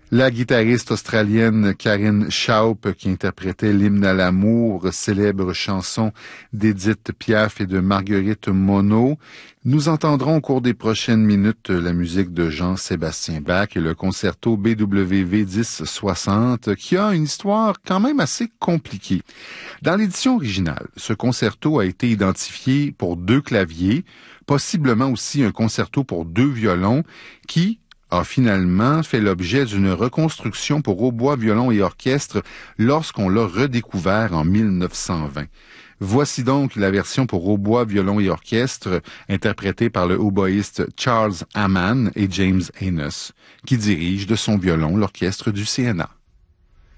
La guitariste australienne Karen Schaub, qui interprétait l'hymne à l'amour, célèbre chanson d'Édith Piaf et de Marguerite Monod. Nous entendrons au cours des prochaines minutes la musique de Jean-Sébastien Bach et le concerto BWV 1060, qui a une histoire quand même assez compliquée. Dans l'édition originale, ce concerto a été identifié pour 2 claviers, possiblement aussi un concerto pour 2 violons, qui a finalement fait l'objet d'une reconstruction pour hautbois, violon et orchestre lorsqu'on l'a redécouvert en 1920. Voici donc la version pour hautbois, violon et orchestre interprétée par le hautboïste Charles Hamann et James Enos, qui dirige de son violon l'orchestre du CNA.